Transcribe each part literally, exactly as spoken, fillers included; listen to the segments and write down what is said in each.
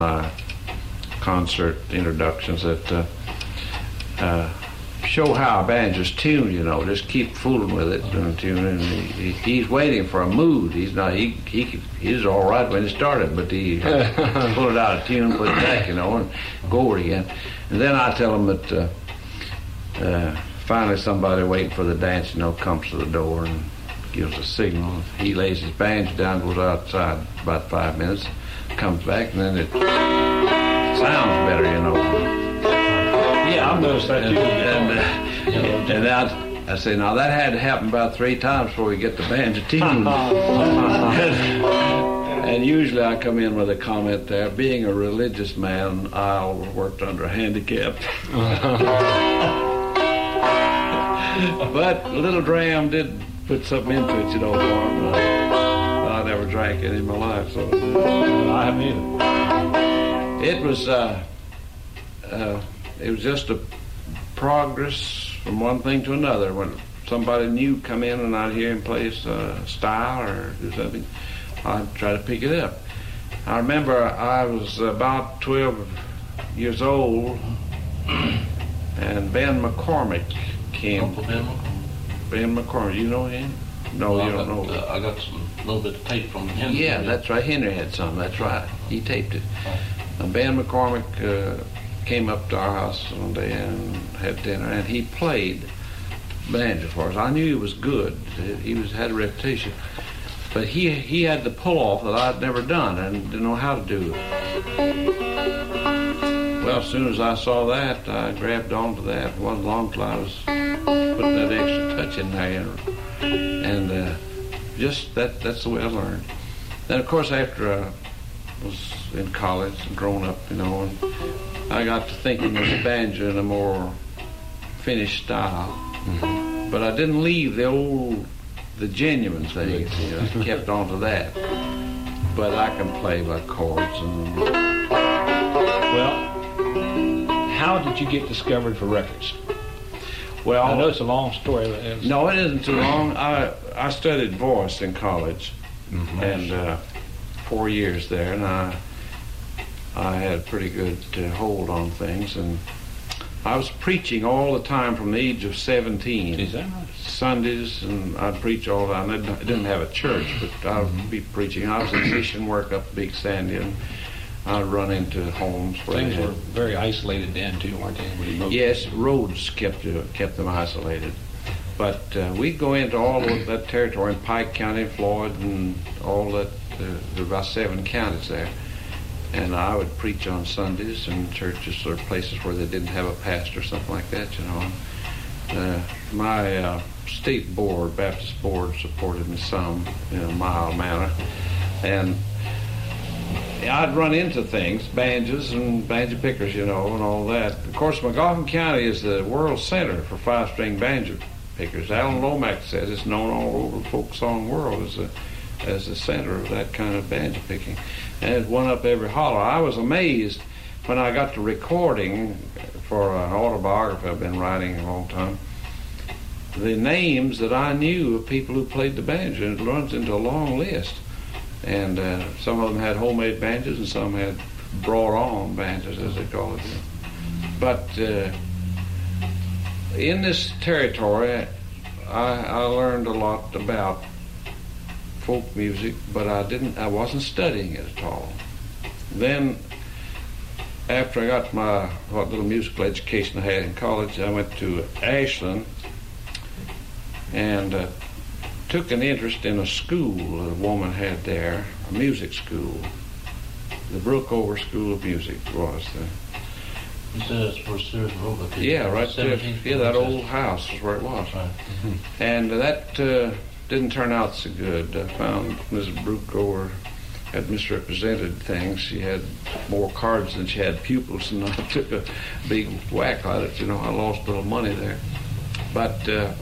uh, concert introductions that uh, uh, show how a banjo's tuned, you know, just keep fooling with it and tuning. He, he's waiting for a mood. He's not, he, he, he's all right when he started, but he pull it out of tune, put it back, you know, and go over it again. And then I tell him that uh, uh, finally somebody waiting for the dance, you know, comes to the door and gives a signal. He lays his banjo down, goes outside about five minutes, comes back, and then it sounds better, you know. Yeah, I've noticed that too. And, uh, and I, I say, now that had to happen about three times before we get the banjo tuned. and, and usually I come in with a comment there, being a religious man, I always worked under a handicap. But Little Dram did put something into it, you know, for him. Uh, I never drank any in my life, so. I haven't either. It was, uh, uh, it was just a progress from one thing to another. When somebody new come in and I'd hear him play a uh, style or do something, I'd try to pick it up. I remember I was about twelve years old, and Ben McCormick came. Uncle Ben McCormick. Ben McCormick, you know him? No, Well, you I don't got, know. Uh, I got some little bit of tape from him. Yeah, that's right. Henry had some. That's right. He taped it. And Ben McCormick uh, came up to our house one day and had dinner, and he played banjo for us. I knew he was good. He was had a reputation, but he he had the pull off that I'd never done and didn't know how to do it. Well, as soon as I saw that, I grabbed onto that. It wasn't long till I was putting that extra touch in there, and, and uh, just that that's the way I learned. Then, of course, after I was in college and grown up, you know, and I got to thinking of the banjo in a more finished style. Mm-hmm. But I didn't leave the old, the genuine things. You know, I kept on to that. But I can play by chords and. Well, how did you get discovered for records? Well, I know it's a long story. But it was... No, it isn't too long. I I studied voice in college, mm-hmm. and uh, four years there, and I I had a pretty good uh, hold on things, and I was preaching all the time from the age of seventeen. Is that right? Sundays, and I'd preach all the time. I didn't have a church, but I would mm-hmm. be preaching. I was in mission work up Big Sandy, and I'd run into homes where things they had, were very isolated then too, weren't they? Yes, roads kept uh, kept them isolated. But uh, we'd go into all of that territory in Pike County, Floyd, and all that. Uh, there were about seven counties there. And I would preach on Sundays in churches or places where they didn't have a pastor or something like that, you know. Uh, my uh, state board, Baptist board, supported me some in a mild manner. And I'd run into things, banjos and banjo pickers, you know, and all that. Of course, McGoffin County is the world center for five-string banjo pickers. Alan Lomax says it's known all over the folk song world as a as the center of that kind of banjo picking. And it went up every holler. I was amazed when I got to recording for an autobiography I've been writing a long time, the names that I knew of people who played the banjo, and it runs into a long list. And uh, some of them had homemade banjos, and some had brought-on banjos, as they call it. But uh, in this territory, I, I learned a lot about folk music, but I didn't. I wasn't studying it at all. Then, after I got my what little musical education I had in college, I went to Ashland and uh, took an interest in a school a woman had there, a music school. The Brookover School of Music was the. You said it's where Sears Roebuck is. Yeah, right there. Yeah, that old house is where it was. Right. And that uh, didn't turn out so good. I found Missus Brookover had misrepresented things. She had more cards than she had pupils, and I took a big whack at it. You know, I lost a little money there. But uh,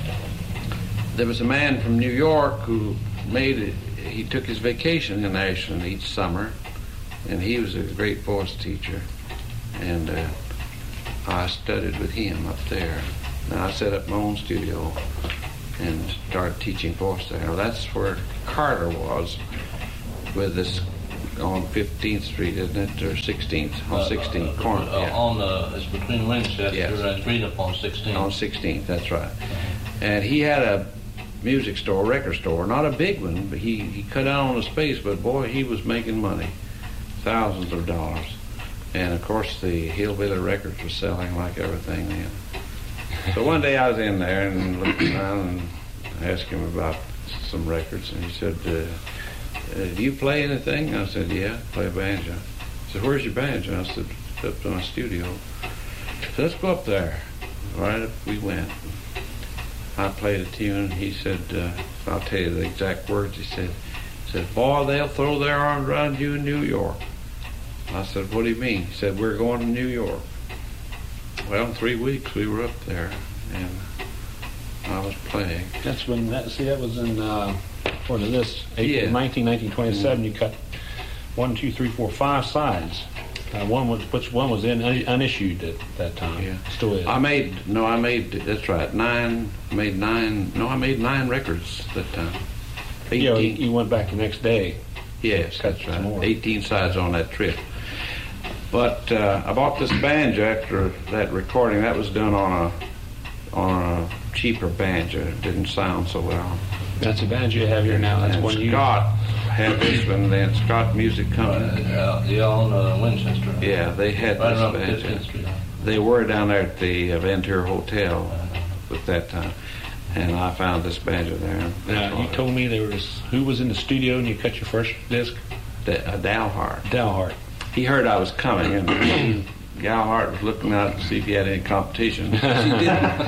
there was a man from New York who made it. He took his vacation in Ashland each summer, and he was a great voice teacher. And uh, I studied with him up there. And I set up my own studio and started teaching voice there. Now, that's where Carter was with this on fifteenth Street, isn't it, or sixteenth? On Uh, sixteenth, uh, corner, uh, yeah. On the, it's between Winchester Yes. and Green up on sixteen. On sixteenth, that's right. And he had a music store, record store, not a big one, but he, he cut down on the space, but boy, he was making money, thousands of dollars. And of course, the Hillbilly records were selling like everything then. So one day I was in there and looked around and asked him about some records, and he said, uh, uh, do you play anything? I said, yeah, I play a banjo. He said, where's your banjo? I said, it's up to my studio. He said, let's go up there. Right up we went. I played a tune. He said, uh, I'll tell you the exact words. He said, he said, boy, they'll throw their arms around you in New York. I said, what do you mean? He said, we're going to New York. Well, in three weeks we were up there, and I was playing. That's when that. See, that was in uh, what is this? April Yeah. nineteenth, nineteen twenty-seven. You cut one, two, three, four, five sides. Uh, one was which one was in un- unissued at that time. Yeah. Still is. I made, no, I made, that's right, nine, I made nine, no, I made nine records that time. Yeah, eighteen. you went back the next day. Yes, Cut that's some right. more. eighteen sides on that trip. But uh, I bought this banjo after that recording. That was done on a on a cheaper banjo. It didn't sound so well. That's a banjo you have here now. That's and one you. Scott had this one. Then Scott Music Uh, Company. yeah, yeah, on uh, Winchester. Yeah, they had Right this around banjo. fifteenth Street. They were down there at the Ventura Hotel at that time, and I found this banjo there. Now, you told me there was who was in the studio and you cut your first disc. Da- uh, Dalhart. Dalhart. He heard I was coming, and Galhart was looking out to see if he had any competition. He didn't.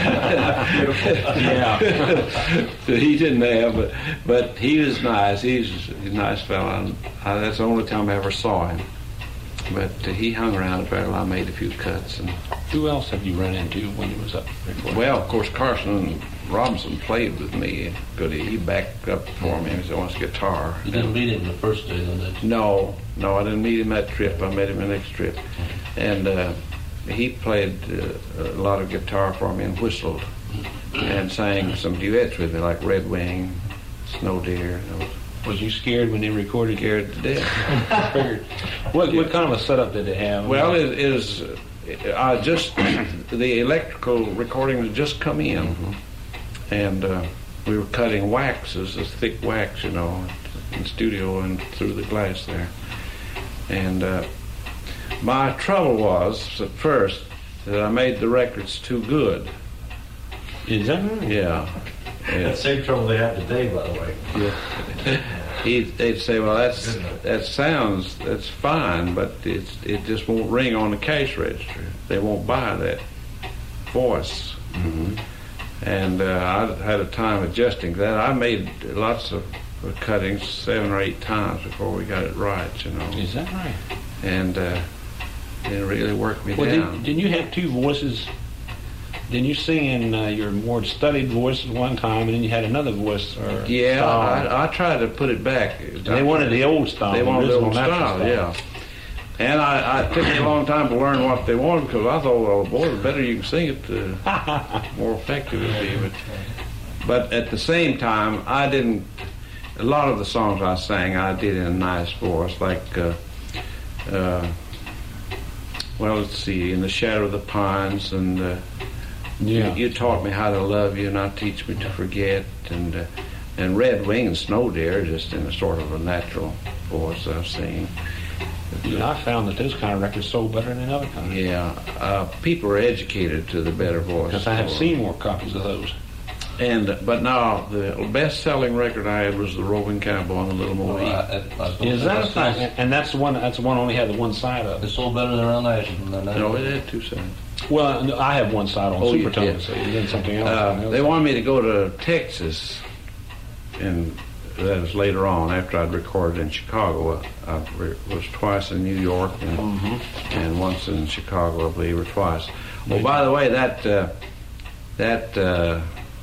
Yeah. So he didn't have, but but he was nice. He's, he's a nice fellow. And I, that's the only time I ever saw him. But uh, he hung around a fair while. I made a few cuts. And Who else have you run into when you was up recording? well, of course, Carson Robinson played with me. Good, he backed up for me. He said, "Wants guitar." You didn't meet him the first day, though, did you? No, no, I didn't meet him that trip. I met him the next trip, and uh, he played uh, a lot of guitar for me and whistled, and sang some duets with me, like Red Wing, Snow Deer. I was Was you scared when they recorded? scared to death. I figured. What what kind of a setup did they have? Well, it is. I just the electrical recording had just come in, and uh, we were cutting waxes, this thick wax, you know, in the studio and through the glass there. And uh, my trouble was at first that I made the records too good. Is that right? Yeah. That Yeah. same trouble they have today, by the way. He'd, they'd say, "Well, that's that sounds that's fine, but it's it just won't ring on the cash register. They won't buy that voice." And uh, I had a time adjusting to that. I made lots of cuttings seven or eight times before we got it right, you know. Is that right? And uh, it really worked me Well, down. did, didn't you have two voices? Didn't you sing in uh, your more studied voice one time, and then you had another voice? Or yeah, style? I, I tried to put it back. They wanted the old style. They wanted the original old natural style, yeah. And I, I it took me a long time to learn what they wanted because I thought, well, boy, the better you can sing it, the more effective it would be. But, but at the same time, I didn't. A lot of the songs I sang, I did in a nice voice, like, uh, uh, well, let's see, In the Shadow of the Pines, and uh, Yeah. you, you taught me how to love you, not teach me to forget, and uh, and Red Wing and Snow Deer, just in a sort of a natural voice I've seen. Yeah, I found that those kind of records sold better than other kinds. Yeah, uh, people are educated to the better voice. Because I have seen more copies of those. And but now the best-selling record I had was the Roving Cowboy and the Little Well, Moe. I- I- I- Is that a I- fact? And that's the one. That's the one only had the one side of It it. sold better than around Ashland than that. No, it had two sides. Well, no, I have one side on Oh, you Supertone, did. so you did something else. on the Uh, other they side. wanted me to go to Texas, and that was later on after I'd recorded in Chicago. I re- was twice in New York and, Mm-hmm. and once in Chicago, I believe, or twice. Oh, by the way, that uh, that uh,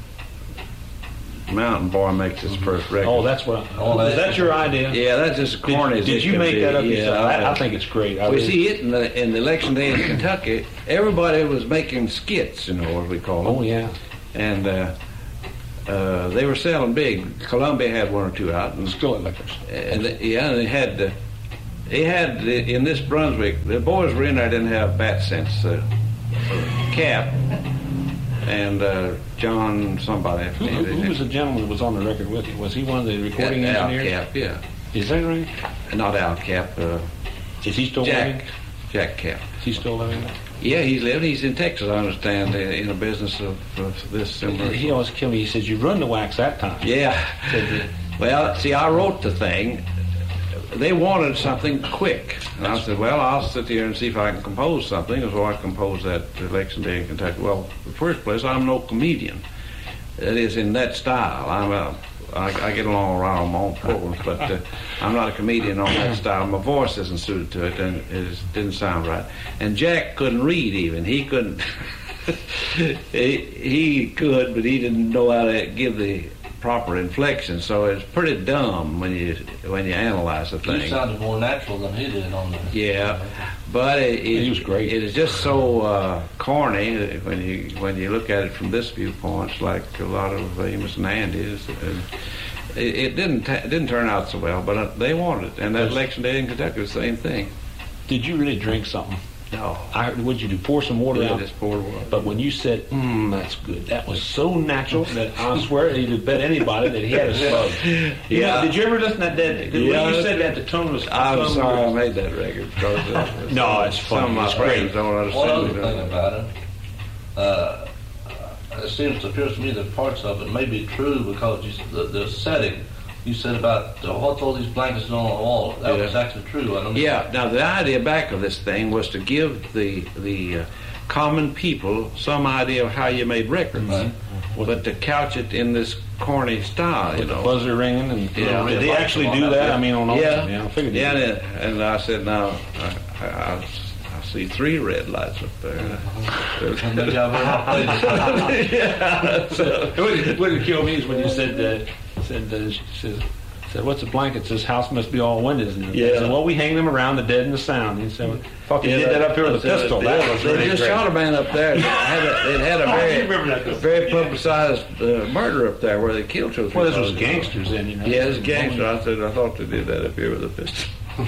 Mountain Boy makes his first record. Oh, that's what. Oh, is that- that your idea? yeah, that's just Did, corny. as did it you can make be. that up Yeah, yourself? I, I I- think it's great. I We really- see it in the, in the election day in Kentucky. Everybody was making skits, you know, as we call them. Oh yeah. And uh, uh, they were selling big. Columbia had one or two out, and, Skillet liquors. and they, yeah, and they had uh, he had in this Brunswick. The boys were in there didn't have bat sense. Uh, Cap and uh, John somebody. Who, who, who was the gentleman that was on the record with you? Was he one of the recording Al engineers? Cap, yeah. Is that right? Not Al Cap. Uh, Is he still Jack. living? Jack Cap. Is he still living? Yeah, he's living. He's in Texas, I understand, in, in a business of, of this similar. He always killed me. He says, you run the wax that time. Yeah. Well, see, I wrote the thing. They wanted something quick. And I said, well, I'll sit here and see if I can compose something. And so I composed that Election Day in Kentucky. Well, in the first place, I'm no comedian. It is in that style. I'm a, I, I get along around on my own programs, but uh, I'm not a comedian on that style. My voice isn't suited to it, and it is, didn't sound right. And Jack couldn't read even. He couldn't. he, he could, but he didn't know how to give the proper inflection. So it's pretty dumb when you when you analyze the thing. You sounded more natural than he did on the. Yeah, but it, it, He was great. It is just so uh, corny when you when you look at it from this viewpoint. It's like a lot of Amos and Andy's. And it, it didn't it didn't turn out so well, but uh, they wanted it. And that Election Day in Kentucky was the same thing. Did you really drink something? No, I, what'd you do? Pour some water yeah, out? just poured water. But when you said, mmm, that's good, that was so natural that I swear you'd bet anybody that he had a slug. Yeah. Did you ever listen to that? that did, Yeah. When you said that, the tone was... I'm tone sorry I was- made that record. Because, uh, No, it's some funny. of my It's great. friends don't understand One other it. thing about it, uh, it seems to appears to me that parts of it may be true because you, the, the setting you said about uh, what's all these blankets on the wall. That Yeah. was actually true. I don't Yeah. Now the idea back of this thing was to give the the uh, common people some idea of how you made records, Right. but to couch it in this corny style, you With the know. buzzer ringing and... Yeah. Did they actually do that? I mean, on all... Yeah. yeah I figured they Yeah, did. and, and I said, now I, I, I, I see three red lights up there. And maybe I've ever played it. Yeah. So, What would kill me is when you said, uh, said, uh, she says, said, what's a blanket? Says, house must be all windows. And Yeah. I said, well, we hang them around the dead and the sound. He said, fuck, you Yeah, did that up here with a that's- pistol. yeah, That was they really just great. shot a man up there. It had a, it had a I remember very, that. very publicized uh, murder up there where they killed two or three Well, this was fellas. gangsters then, you know. Yeah, it's gangster. I said, I thought they did that up here with a pistol.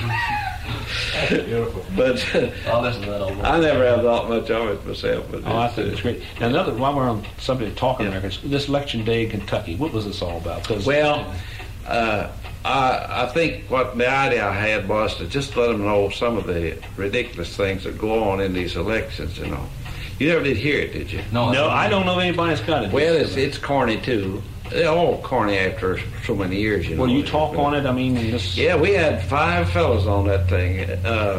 Beautiful. But I'll listen to that old I never have thought much of it myself. But Oh, I think it's great. Now, another, while we're on subject of talking Yeah. records, this Election Day in Kentucky, what was this all about? 'Cause- Well, uh, I, I think what the idea I had was to just let them know some of the ridiculous things that go on in these elections, you know. You never did hear it, did you? No, no, I don't know if anybody's got it. Well, it's, it's corny, too. They're all corny after so many years, you know. Well, you talk on it, I mean, this... Yeah, we had five fellows on that thing. Uh,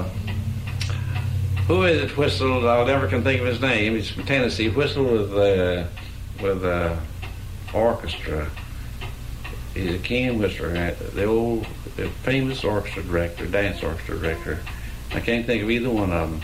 who is it whistled? I never can think of his name. He's from Tennessee. Whistled with uh, with uh, orchestra. He's a keen whistler. The old, the famous orchestra director, dance orchestra director. I can't think of either one of them.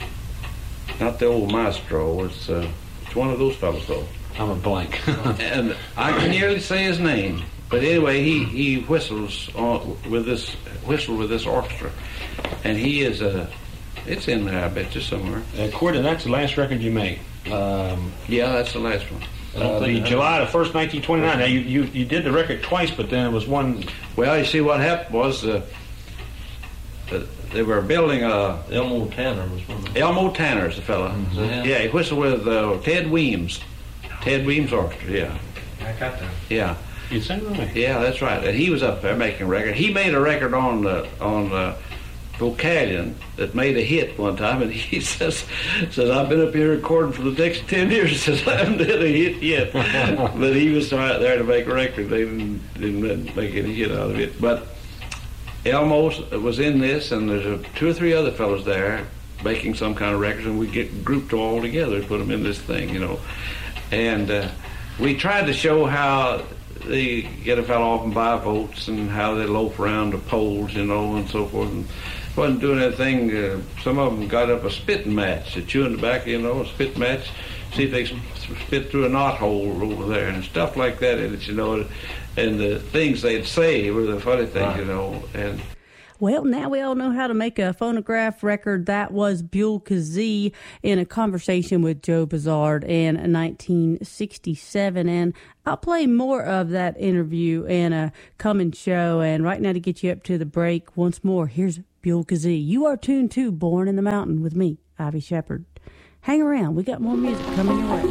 Not the old maestro. It's uh, it's one of those fellows though. I'm a blank. And I can nearly say his name. But anyway, he, he whistles on, with this whistle with this orchestra, and he is a. It's in there, I bet you somewhere. According, that's the last record you made. Um, Yeah, that's the last one. uh, the July the first, nineteen twenty-nine. Now, you, you, you did the record twice, but then it was one... Well, you see, what happened was uh, uh, they were building a. Elmo Tanner was one of them. Elmo Tanner's the fella. Is that him? Yeah, he whistled with uh, Ted Weems. Ted Weems Orchestra. Yeah, I got that. yeah, You sang right. yeah. That's right. And he was up there making a record. He made a record on uh, on. Uh, Vocalion that made a hit one time, and he says, "says I've been up here recording for the next ten years. Says I haven't did a hit yet." But he was right there to make a record. They didn't, didn't make any hit out of it. But Elmo was in this, and there's a, two or three other fellows there making some kind of records, and we get grouped all together and put them in this thing, you know. And uh, we tried to show how they get a fellow off and buy votes, and how they loaf around the polls, you know, and so forth. And wasn't doing anything. Uh, some of them got up a spitting match, a chewing tobacco, you know, a spit match. See if they spit through a knot hole over there and stuff like that in it, you know. And the things they'd say were the funny things, you know. And Well, now we all know how to make a phonograph record. That was Buell Kazee in a conversation with Joe Bizard in nineteen sixty-seven. And I'll play more of that interview in a coming show. And right now, to get you up to the break once more, here's Buell Kazee. You are tuned to Born in the Mountain with me, Ivy Shepard. Hang around. We got more music coming your way.